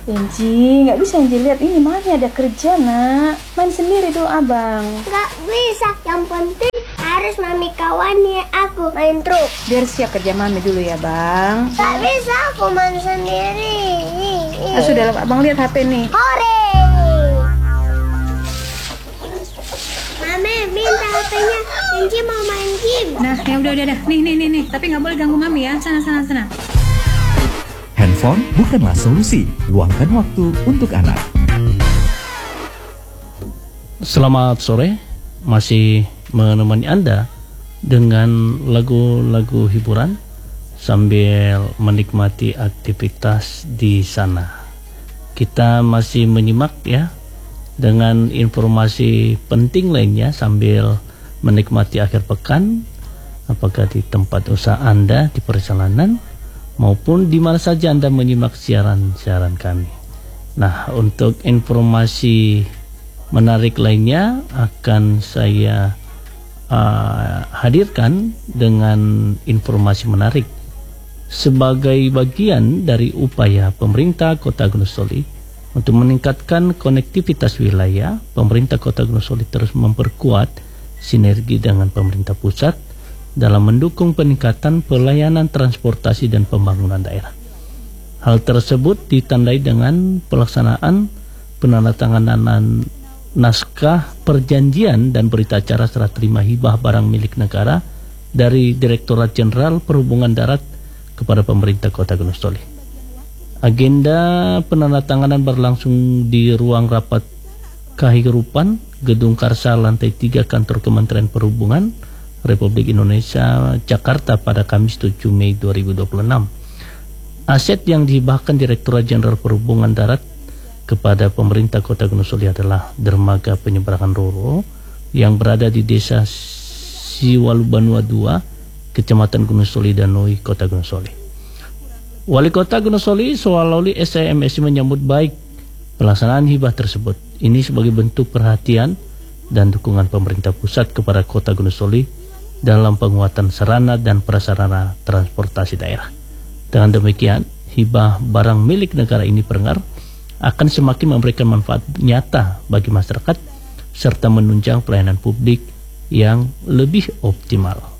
Enji, nggak bisa Enji lihat ini, Mami ada kerja nak. Main sendiri dulu abang. Nggak bisa, yang penting harus Mami kawani aku main truk. Biar siap kerja Mami dulu ya bang. Nggak bisa aku main sendiri. Sudah abang lihat HP nih. Hore! Mami minta HP-nya, Enji mau main game. Nah, ya udah. Nih. Tapi nggak boleh ganggu Mami ya. Sana. Handphone bukanlah solusi. Luangkan waktu untuk anak. Selamat sore, masih menemani Anda dengan lagu-lagu hiburan sambil menikmati aktivitas di sana. Kita masih menyimak ya dengan informasi penting lainnya sambil menikmati akhir pekan, apakah di tempat usaha Anda, di perjalanan, maupun di mana saja Anda menyimak siaran-siaran kami. Nah, untuk informasi menarik lainnya akan saya hadirkan dengan informasi menarik sebagai bagian dari upaya pemerintah Kota Gunung Soli untuk meningkatkan konektivitas wilayah. Pemerintah Kota Gunung Soli terus memperkuat sinergi dengan pemerintah pusat dalam mendukung peningkatan pelayanan transportasi dan pembangunan daerah. Hal tersebut ditandai dengan pelaksanaan penandatanganan naskah perjanjian dan berita acara serah terima hibah barang milik negara dari Direktorat Jenderal Perhubungan Darat kepada pemerintah Kota Gunung Soli. Agenda penandatanganan berlangsung di ruang rapat Kahirupan, Gedung Karsa, lantai 3 Kantor Kementerian Perhubungan Republik Indonesia, Jakarta pada Kamis 7 Mei 2026. Aset yang dihibahkan Direktorat Jenderal Perhubungan Darat kepada pemerintah Kota Gunung Soli adalah dermaga penyeberangan Roro yang berada di Desa Siwalubanua 2, Kecamatan Gunung Soli Danoi, Kota Gunung Soli. Wali Kota Gunung Soli Soaloli SMSI menyambut baik pelaksanaan hibah tersebut. Ini sebagai bentuk perhatian dan dukungan pemerintah pusat kepada Kota Gunung Soli dalam penguatan sarana dan prasarana transportasi daerah. Dengan demikian, hibah barang milik negara ini akan semakin memberikan manfaat nyata bagi masyarakat serta menunjang pelayanan publik yang lebih optimal.